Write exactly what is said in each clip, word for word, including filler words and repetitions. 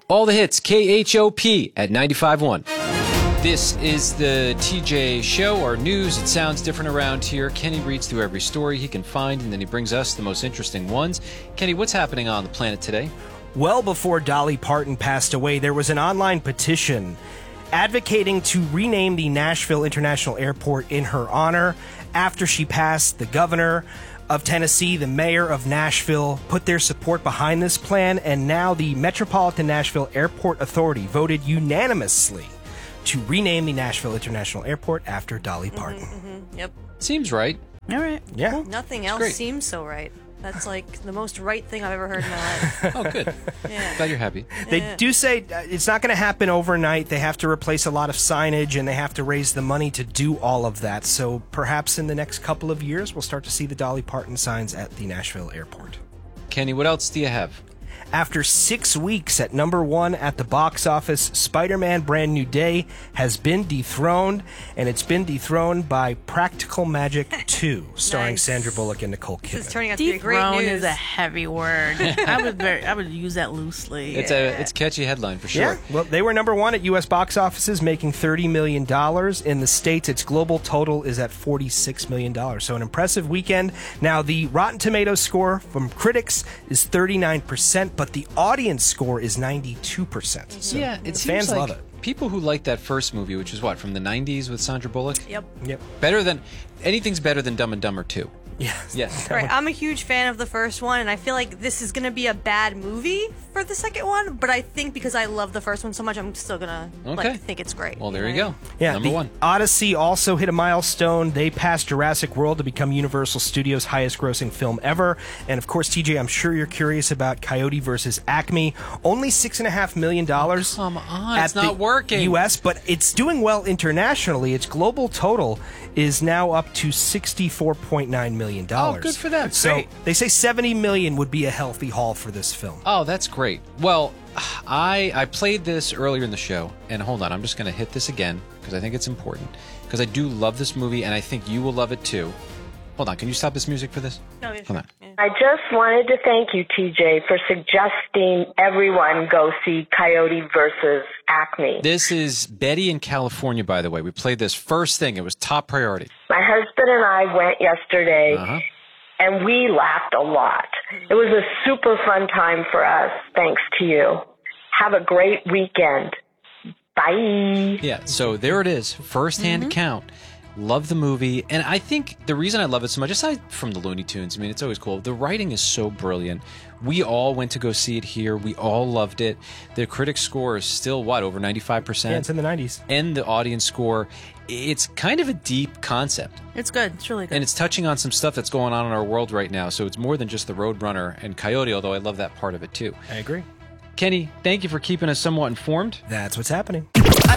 All the hits, K H O P at ninety-five point one. This is the T J Show, our news. It sounds different around here. Kenny reads through every story he can find, and then he brings us the most interesting ones. Kenny, what's happening on the planet today? Well before Dolly Parton passed away, there was an online petition advocating to rename the Nashville International Airport in her honor. After she passed, the governor of Tennessee, the mayor of Nashville, put their support behind this plan, and now the Metropolitan Nashville Airport Authority voted unanimously to rename the Nashville International Airport after Dolly Parton. Mm-hmm, mm-hmm. Yep. Seems right. All right. Yeah. Cool. Nothing else great. seems so right. That's like the most right thing I've ever heard in my life. Oh, good. Yeah. Glad you're happy. They Yeah. do say uh, it's not going to happen overnight. They have to replace a lot of signage, and they have to raise the money to do all of that. So perhaps in the next couple of years, we'll start to see the Dolly Parton signs at the Nashville airport. Kenny, what else do you have? After six weeks at number one at the box office, Spider-Man Brand New Day has been dethroned, and it's been dethroned by Practical Magic two, starring Nice. Sandra Bullock and Nicole This is Kidman. turning out to be a great Dethrone news. is a heavy word. I would very, I would use that loosely. It's a it's a catchy headline for sure. Yeah, well, they were number one at U S box offices, making thirty million dollars. In the States, its global total is at forty-six million dollars. So an impressive weekend. Now, the Rotten Tomatoes score from critics is thirty-nine percent, but the audience score is ninety-two percent. So Yeah, it the seems fans like love it. people who liked that first movie, which is what, from the nineties with Sandra Bullock? Yep. Yep. Better than, anything's better than Dumb and Dumber two. Yes. Yes. Right, I'm a huge fan of the first one, and I feel like this is going to be a bad movie for the second one, but I think because I love the first one so much, I'm still going to Okay. like think it's great. Well, there you know? go. Yeah, Number the one. Odyssey also hit a milestone. They passed Jurassic World to become Universal Studios' highest-grossing film ever. And of course, T J, I'm sure you're curious about Coyote versus Acme. Only six and a half million dollars. Come on, at it's not the working. U S, but it's doing well internationally. Its global total is now up to sixty-four point nine million dollars. Oh, good for them. So Great. they say seventy million would be a healthy haul for this film. Oh, that's great. Well, I I played this earlier in the show, and hold on, I'm just going to hit this again because I think it's important. Because I do love this movie, and I think you will love it too. Hold on, can you stop this music for this? No, yeah, Hold sure. on. Yeah. I just wanted to thank you, T J, for suggesting everyone go see Coyote versus Acme. This is Betty in California, by the way. We played this first thing. It was top priority. My husband and I went yesterday, Uh-huh. and we laughed a lot. It was a super fun time for us, thanks to you. Have a great weekend. Bye. Yeah, so there it is. First-hand account. Love the movie. And I think the reason I love it so much, aside from the Looney Tunes, I mean, it's always cool. The writing is so brilliant. We all went to go see it here. We all loved it. The critic score is still, what, over ninety-five percent? Yeah, it's in the nineties. And the audience score, it's kind of a deep concept. It's good. It's really good. And it's touching on some stuff that's going on in our world right now. So it's more than just the Roadrunner and Coyote, although I love that part of it too. I agree. Kenny, thank you for keeping us somewhat informed. That's what's happening.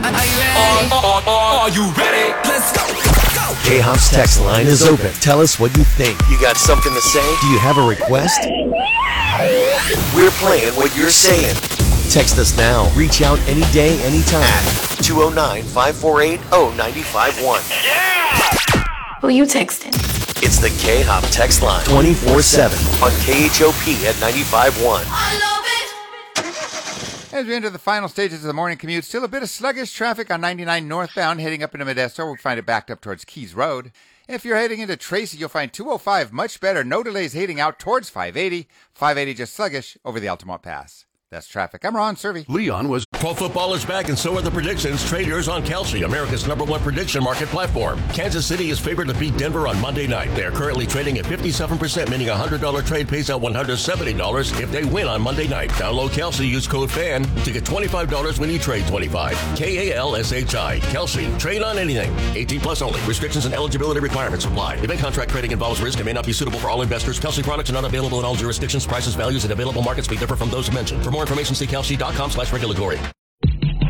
Are you ready? Let's go. Go. K-Hop's text line is open. Tell us what you think. You got something to say? Do you have a request? We're playing what you're saying. Text us now. Reach out any day, anytime at two oh nine, five four eight, oh nine five one. Who you texting? It's the K-Hop text line twenty-four seven on K H O P at ninety-five point one. As we enter the final stages of the morning commute, still a bit of sluggish traffic on ninety-nine northbound heading up into Modesto. We'll find it backed up towards Keys Road. If you're heading into Tracy, you'll find two oh five much better. No delays heading out towards five eighty. five eighty just sluggish over the Altamont Pass. That's traffic. I'm Ron Servey. Leon was. Pro football is back, and so are the predictions. Trade yours on Kelsey, America's number one prediction market platform. Kansas City is favored to beat Denver on Monday night. They are currently trading at fifty-seven percent, meaning a one hundred dollars trade pays out one hundred seventy dollars if they win on Monday night. Download Kelsey, use code FAN to get twenty-five dollars when you trade twenty-five. K A L S H I. Kelsey. Trade on anything. eighteen plus only. Restrictions and eligibility requirements apply. Event contract trading involves risk and may not be suitable for all investors. Kelsey products are not available in all jurisdictions. Prices, values, and available markets may differ from those mentioned. For more information, see kelsey dot com slash regulatory.